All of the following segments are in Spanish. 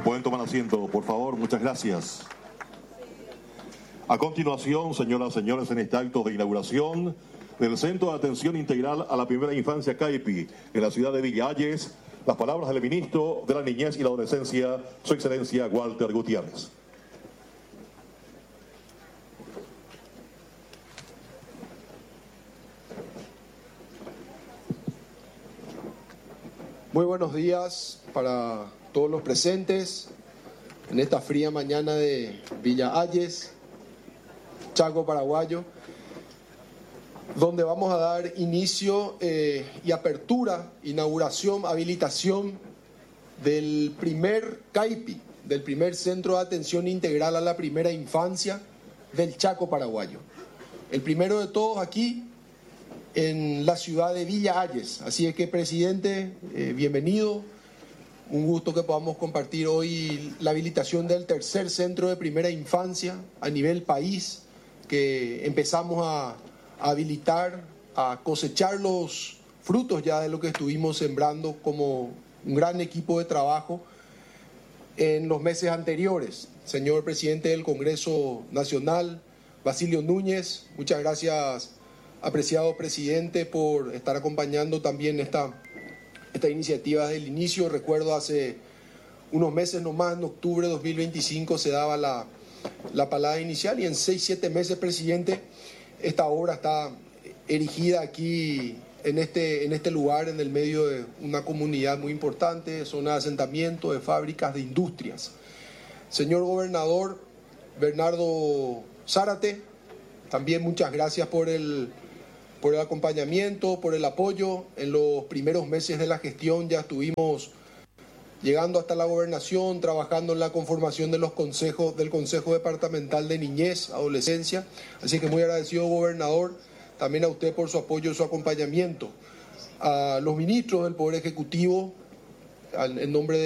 Pueden tomar asiento, por favor, muchas gracias. A continuación, señoras y señores, en este acto de inauguración del Centro de Atención Integral a la Primera Infancia CAIPI en la ciudad de Villa Ayes, las palabras del ministro de la Niñez y la Adolescencia, Su Excelencia Walter Gutiérrez. Muy buenos días para todos los presentes en esta fría mañana de Villa Ayes, Chaco paraguayo, donde vamos a dar inicio y apertura, inauguración, habilitación del primer CAIPI, del primer Centro de Atención Integral a la Primera Infancia del Chaco paraguayo. El primero de todos aquí en la ciudad de Villa Ayes. Así es que, presidente, bienvenido. Un gusto que podamos compartir hoy la habilitación del tercer centro de primera infancia a nivel país, que empezamos a habilitar, a cosechar los frutos ya de lo que estuvimos sembrando como un gran equipo de trabajo en los meses anteriores. Señor presidente del Congreso Nacional, Basilio Núñez, muchas gracias, apreciado presidente, por estar acompañando también esta iniciativa desde el inicio. Recuerdo hace unos meses nomás, en octubre de 2025, se daba la palada inicial y en 6-7 meses, presidente, esta obra está erigida aquí en este lugar, en el medio de una comunidad muy importante, zona de asentamiento, de fábricas, de industrias. Señor gobernador Bernardo Zárate, también muchas gracias por el acompañamiento, por el apoyo. En los primeros meses de la gestión ya estuvimos llegando hasta la gobernación, trabajando en la conformación de los consejos, del Consejo Departamental de Niñez, Adolescencia. Así que muy agradecido, gobernador, también a usted por su apoyo y su acompañamiento. A los ministros del Poder Ejecutivo, en nombre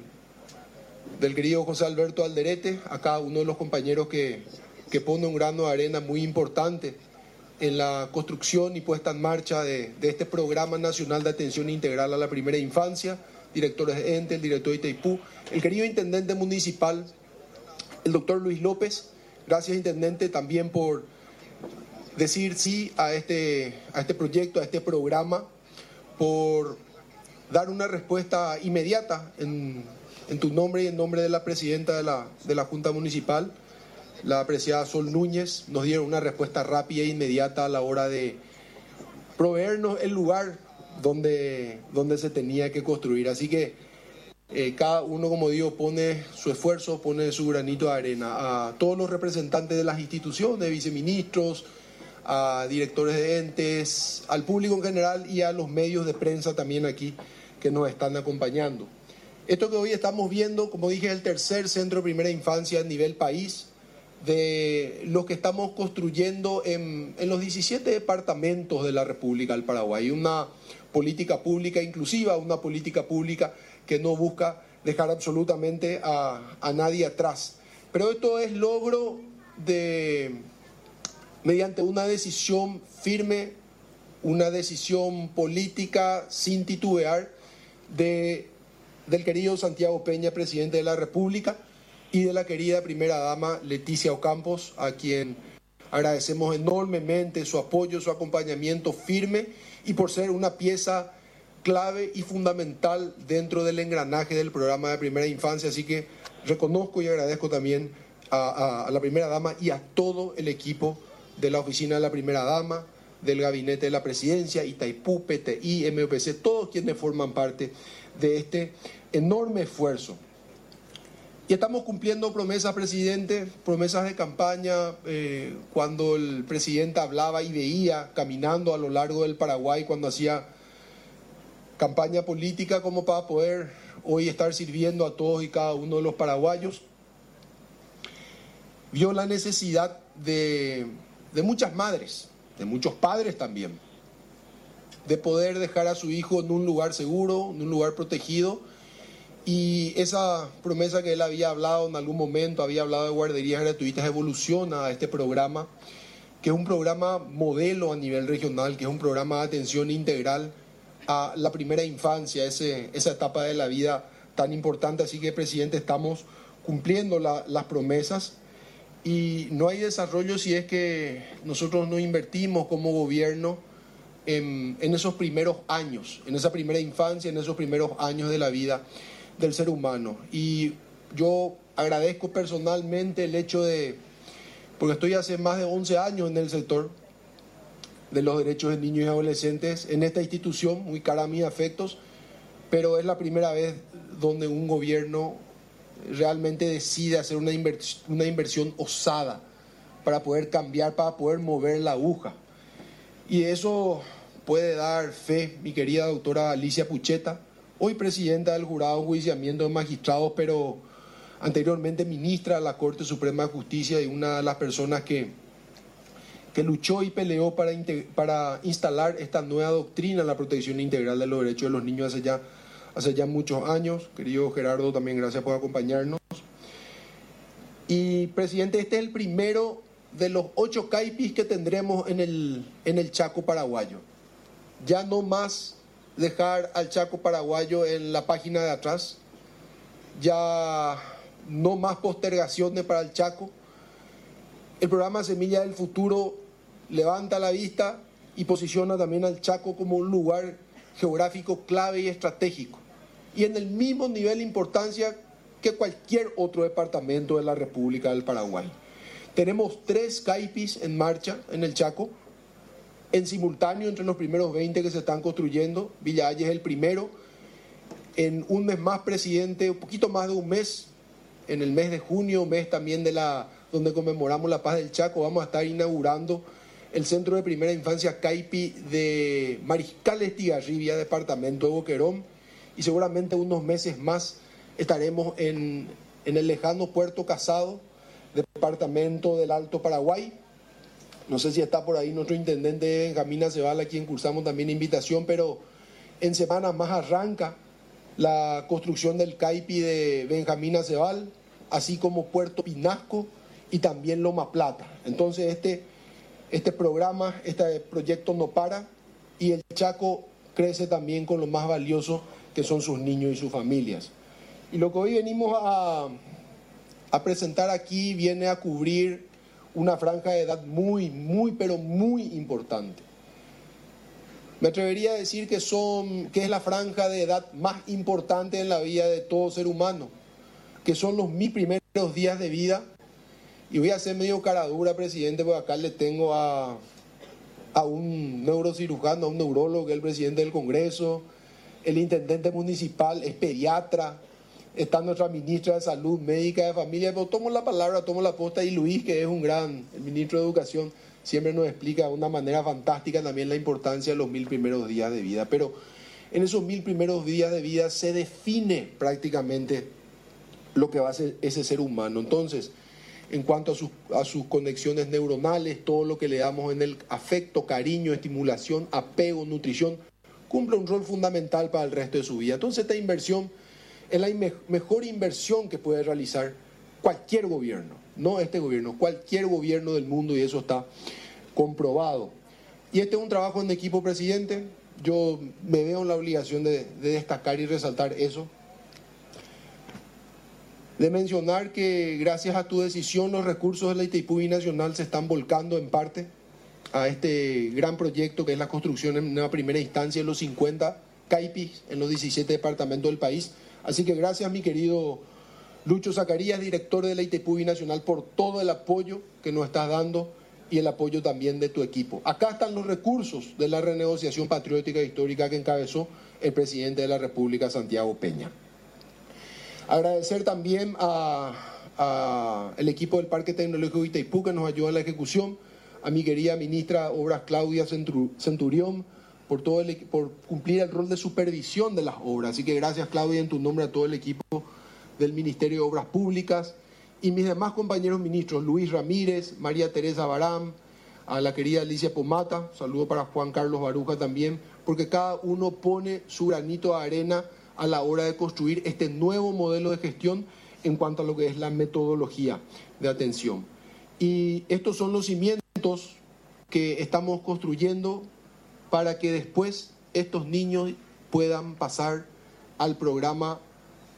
del querido José Alberto Alderete, a cada uno de los compañeros que pone un grano de arena muy importante en la construcción y puesta en marcha de este Programa Nacional de Atención Integral a la Primera Infancia, directores de ente, el director de Itaipú, el querido intendente municipal, el doctor Luis López. Gracias, intendente, también por decir sí a este proyecto, a este programa, por dar una respuesta inmediata en tu nombre y en nombre de la presidenta de la Junta Municipal, la apreciada Sol Núñez. Nos dieron una respuesta rápida e inmediata a la hora de proveernos el lugar donde se tenía que construir. Así que cada uno, como digo, pone su esfuerzo, pone su granito de arena. A todos los representantes de las instituciones, viceministros, a directores de entes, al público en general y a los medios de prensa también aquí que nos están acompañando. Esto que hoy estamos viendo, como dije, es el tercer centro de primera infancia a nivel país, de los que estamos construyendo en los 17 departamentos de la República del Paraguay. Una política pública inclusiva, una política pública que no busca dejar absolutamente a nadie atrás. Pero esto es logro mediante una decisión firme, una decisión política sin titubear del querido Santiago Peña, presidente de la República, y de la querida primera dama Leticia Ocampos, a quien agradecemos enormemente su apoyo, su acompañamiento firme y por ser una pieza clave y fundamental dentro del engranaje del programa de primera infancia. Así que reconozco y agradezco también a la primera dama y a todo el equipo de la oficina de la primera dama, del gabinete de la presidencia, Itaipú, PTI, MOPC, todos quienes forman parte de este enorme esfuerzo. Y estamos cumpliendo promesas, presidente, promesas de campaña. Cuando el presidente hablaba y veía caminando a lo largo del Paraguay, cuando hacía campaña política, como para poder hoy estar sirviendo a todos y cada uno de los paraguayos, vio la necesidad de muchas madres, de muchos padres también, de poder dejar a su hijo en un lugar seguro, en un lugar protegido. Y esa promesa que él había hablado en algún momento, había hablado de guarderías gratuitas, evoluciona a este programa, que es un programa modelo a nivel regional, que es un programa de atención integral a la primera infancia, esa etapa de la vida tan importante. Así que, presidente, estamos cumpliendo las promesas y no hay desarrollo si es que nosotros no invertimos como gobierno en esos primeros años, en esa primera infancia, en esos primeros años de la vida del ser humano. Y yo agradezco personalmente el hecho de, porque estoy hace más de 11 años en el sector de los derechos de niños y adolescentes, en esta institución, muy cara a mis afectos, pero es la primera vez donde un gobierno realmente decide hacer una inversión osada para poder cambiar, para poder mover la aguja. Y eso puede dar fe mi querida doctora Alicia Pucheta, hoy presidenta del Jurado de Enjuiciamiento de Magistrados, pero anteriormente ministra de la Corte Suprema de Justicia y una de las personas que luchó y peleó para instalar esta nueva doctrina en la protección integral de los derechos de los niños hace ya muchos años. Querido Gerardo, también gracias por acompañarnos. Y, presidente, este es el primero de los 8 CAIPIs que tendremos en el Chaco paraguayo. Ya no más dejar al Chaco paraguayo en la página de atrás, ya no más postergaciones para el Chaco. El programa Semilla del Futuro levanta la vista y posiciona también al Chaco como un lugar geográfico clave y estratégico, y en el mismo nivel de importancia que cualquier otro departamento de la República del Paraguay. Tenemos 3 CAIPIs en marcha en el Chaco, en simultáneo entre los primeros 20 que se están construyendo. Villa Ayes es el primero. En un mes más, presidente, un poquito más de un mes, en el mes de junio, mes también donde conmemoramos la paz del Chaco, vamos a estar inaugurando el Centro de Primera Infancia CAIPI de Mariscal Estigarribia, departamento de Boquerón, y seguramente unos meses más estaremos en el lejano Puerto Casado, departamento del Alto Paraguay. No sé si está por ahí nuestro intendente Benjamín Aceval, a quien cursamos también invitación, pero en semanas más arranca la construcción del CAIPI de Benjamín Aceval, así como Puerto Pinasco y también Loma Plata. Entonces este programa, este proyecto no para, y el Chaco crece también con lo más valioso que son sus niños y sus familias. Y lo que hoy venimos a presentar aquí viene a cubrir una franja de edad muy, pero muy importante. Me atrevería a decir que es la franja de edad más importante en la vida de todo ser humano, que son mis primeros días de vida. Y voy a ser medio caradura, presidente, porque acá le tengo a un neurocirujano, a un neurólogo, que es el presidente del Congreso, el intendente municipal, es pediatra, está nuestra ministra de Salud, médica de familia, pero tomo la palabra, tomo la posta, y Luis, que es el ministro de Educación, siempre nos explica de una manera fantástica también la importancia de los 1000 primeros días de vida. Pero en esos 1000 primeros días de vida se define prácticamente lo que va a ser ese ser humano. Entonces, en cuanto a sus conexiones neuronales, todo lo que le damos en el afecto, cariño, estimulación, apego, nutrición, cumple un rol fundamental para el resto de su vida. Entonces, esta inversión es la mejor inversión que puede realizar cualquier gobierno, no este gobierno, cualquier gobierno del mundo, y eso está comprobado. Y este es un trabajo en equipo, presidente. Yo me veo en la obligación de destacar y resaltar eso. De mencionar que gracias a tu decisión los recursos de la Itaipú Binacional se están volcando en parte a este gran proyecto que es la construcción en una primera instancia de los 50 CAIPIs en los 17 departamentos del país. Así que gracias, mi querido Lucho Zacarías, director de la Itaipú Binacional, por todo el apoyo que nos estás dando y el apoyo también de tu equipo. Acá están los recursos de la renegociación patriótica e histórica que encabezó el presidente de la República, Santiago Peña. Agradecer también al equipo del Parque Tecnológico de Itaipú que nos ayuda en la ejecución, a mi querida ministra de Obras Claudia Centurión por cumplir el rol de supervisión de las obras. Así que gracias, Claudia, en tu nombre a todo el equipo del Ministerio de Obras Públicas y mis demás compañeros ministros, Luis Ramírez, María Teresa Barán, a la querida Alicia Pomata, saludo para Juan Carlos Baruja también, porque cada uno pone su granito de arena a la hora de construir este nuevo modelo de gestión en cuanto a lo que es la metodología de atención. Y estos son los cimientos que estamos construyendo para que después estos niños puedan pasar al programa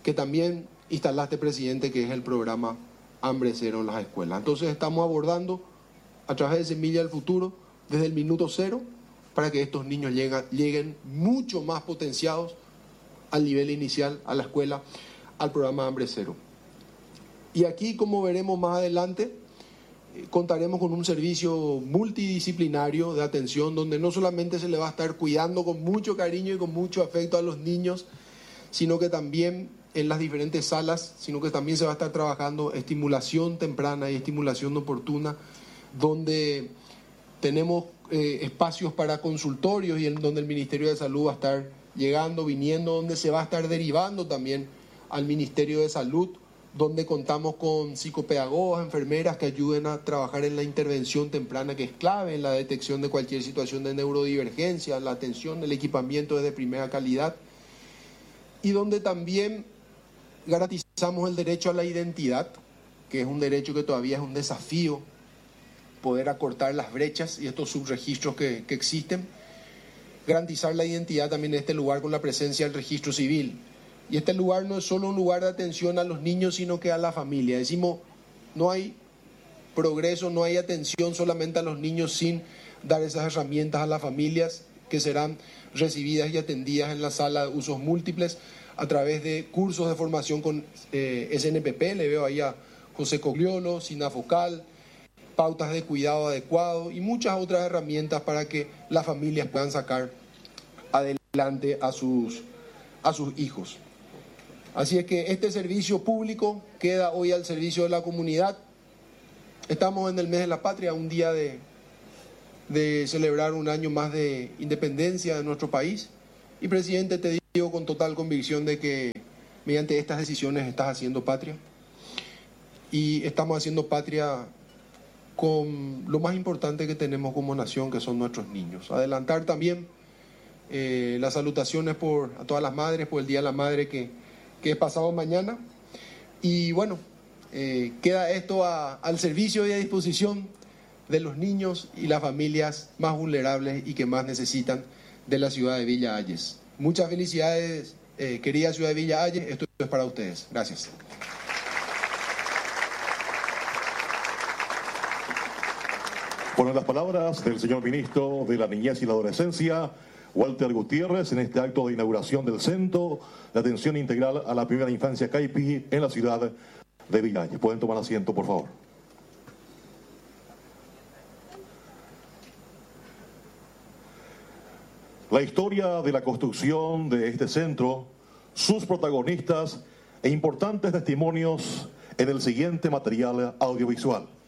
que también instalaste, presidente, que es el programa Hambre Cero en las escuelas. Entonces estamos abordando a través de Semilla del Futuro desde el minuto cero para que estos niños lleguen mucho más potenciados al nivel inicial, a la escuela, al programa Hambre Cero. Y aquí, como veremos más adelante, contaremos con un servicio multidisciplinario de atención donde no solamente se le va a estar cuidando con mucho cariño y con mucho afecto a los niños, sino que también en las diferentes salas, sino que también se va a estar trabajando estimulación temprana y estimulación oportuna, donde tenemos espacios para consultorios y donde el Ministerio de Salud va a estar llegando, viniendo, donde se va a estar derivando también al Ministerio de Salud, donde contamos con psicopedagogas, enfermeras que ayuden a trabajar en la intervención temprana, que es clave en la detección de cualquier situación de neurodivergencia, la atención, el equipamiento es de primera calidad, y donde también garantizamos el derecho a la identidad, que es un derecho que todavía es un desafío, poder acortar las brechas y estos subregistros que existen, garantizar la identidad también en este lugar con la presencia del registro civil. Y este lugar no es solo un lugar de atención a los niños, sino que a la familia. Decimos, no hay progreso, no hay atención solamente a los niños sin dar esas herramientas a las familias que serán recibidas y atendidas en la sala de usos múltiples a través de cursos de formación con SNPP, le veo ahí a José Cogliolo, Sinafocal, pautas de cuidado adecuado y muchas otras herramientas para que las familias puedan sacar adelante a sus hijos. Así es que este servicio público queda hoy al servicio de la comunidad. Estamos en el mes de la patria, un día de celebrar un año más de independencia de nuestro país. Y, presidente, te digo con total convicción de que mediante estas decisiones estás haciendo patria. Y estamos haciendo patria con lo más importante que tenemos como nación, que son nuestros niños. Adelantar también las salutaciones a todas las madres por el Día de la Madre que es pasado mañana. Y bueno, queda esto al servicio y a disposición de los niños y las familias más vulnerables y que más necesitan de la ciudad de Villa Ayes. Muchas felicidades, querida ciudad de Villa Ayes, esto es para ustedes. Gracias. Con las palabras del señor ministro de la Niñez y la Adolescencia, Walter Gutiérrez, en este acto de inauguración del Centro de Atención Integral a la Primera Infancia CAIPI en la ciudad de Villa Ayes. Pueden tomar asiento, por favor. La historia de la construcción de este centro, sus protagonistas e importantes testimonios en el siguiente material audiovisual.